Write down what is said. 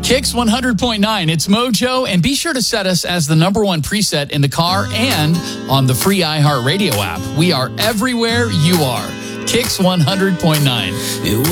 Kicks 100.9. It's Mojo, and be sure to set us as the #1 preset in the car and on the free iHeartRadio app. We are everywhere you are. Kicks 100.9.